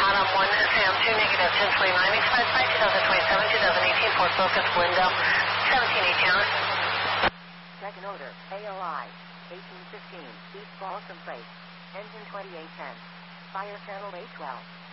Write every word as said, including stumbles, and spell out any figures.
Adam one, Sam two, negative ten twenty-nine, expired by twenty twenty-seven, twenty eighteen, Ford Focus, window seventeen eighteen on. Second order, A O I, eighteen fifteen, East Balsam Place, engine twenty-eight ten, fire channel A twelve.